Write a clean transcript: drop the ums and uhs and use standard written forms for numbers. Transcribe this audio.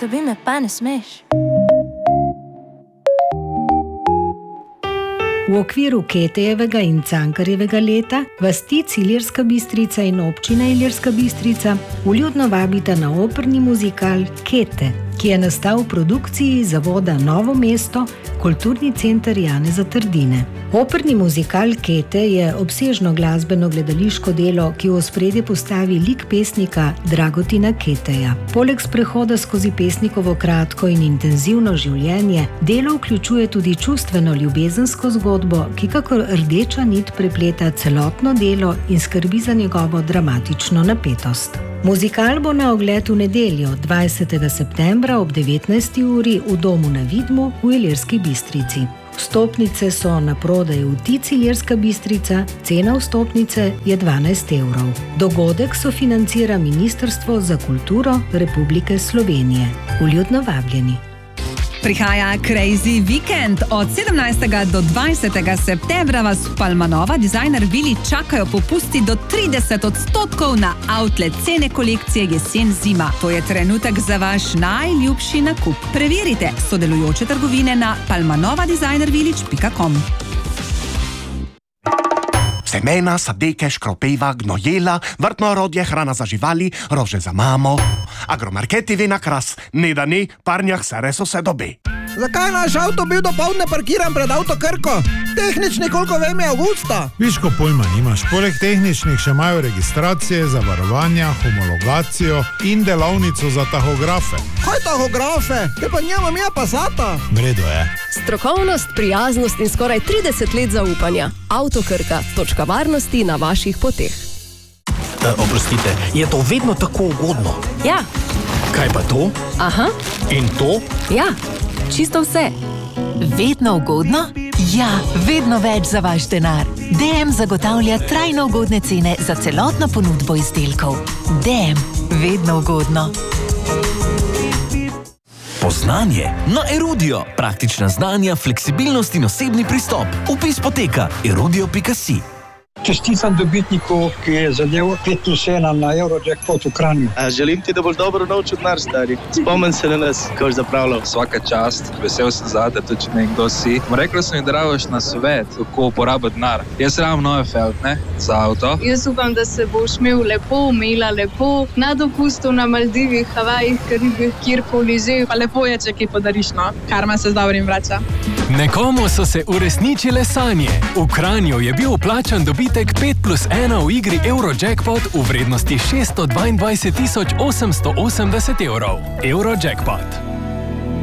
tebi me pa ne smeš. V okviru Ketejevega in Cankarjevega leta vas Tic Ilirska Bistrica in občina Ilirska Bistrica vljudno vabita na operni muzikal Kete, ki je nastal v produkciji Zavoda Novo mesto, Kulturni center Janeza Trdine. Operni muzikal Kete je obsežno glasbeno gledališko delo, ki v ospredje postavi lik pesnika Dragotina Keteja. Poleg sprehoda skozi pesnikovo kratko in intenzivno življenje, delo vključuje tudi čustveno ljubezensko zgodbo, ki kakor rdeča nit prepleta celotno delo in skrbi za njegovo dramatično napetost. Muzikal bo na ogled v nedeljo, 20. septembra ob 19. uri v Domu na Vidmu v Ilirski Bistrici. Vstopnice so na prodaj v Tic Ilirska Bistrica, cena vstopnice je 12 evrov. Dogodek sofinancira Ministrstvo za kulturo Republike Slovenije. Vljudno vabljeni. Prihaja Crazy Weekend. Od 17. do 20. septembra vas v Palmanova Designer Village čakajo popusti do 30% na outlet cene kolekcije jesen-zima. To je trenutek za vaš najljubši nakup. Preverite sodelujoče trgovine na palmanovadesignervillage.com. Semena, sadeke, škropejva, gnojela, vrtno orodje, hrana za živali, rože za mamo. Agromarketi vina kras, ne da ne, parnjah se res vse dobe. Zakaj naš avto bil dopoldne parkiran pred Avtokrko? Tehnični, koliko vem, je avgusta. Viško pojma nimaš. Poleg tehničnih še imajo registracije, zavarovanja, homologacijo in delavnico za tahografe. Kaj tahografe? Te pa njemam ja Passata. Vredo je. Strokovnost, prijaznost in skoraj 30 let zaupanja. Avtokrka, točka varnosti na vaših poteh. Oprostite, je to vedno tako ugodno? Ja. Kaj pa to? Aha. In to? Ja, čisto vse. Vedno ugodno? Ja, vedno več za vaš denar. DM zagotavlja trajno ugodne cene za celotno ponudbo izdelkov. DM, vedno ugodno. Poznanje na Erudio. Praktična znanja, fleksibilnost in osebni pristop. Vpis poteka erudio.si. Čestitam dobitniku, ki je zadel 5+1 na Eurojackpot v Kranju. Želim ti, da boš dobro naučil denar, stari. Spomni se na nas, ko si zapravljal. Svaka čast, vesel sem zate, tudi če nekdo si. Rekla sem mi, da rabiš na svet, kako uporabiti denar. Jaz rabim nove felt, ne? Za avto. Jaz upam, da se boš imel lepo, umila lepo, na dopustu na Maldivih, Havajih, Karibih, kjerkoli že. Pa lepo je, če kaj podariš, no? Karma se z dobrim vrača. Nekomu so se uresničile sanje. V Kranju je bil vplačan dobitek 5+1 v igri Eurojackpot v vrednosti 622 880 evrov. Eurojackpot.